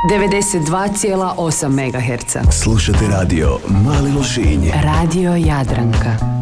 92,8 MHz. Slušate radio Mali Lošinj. Radio Jadranka.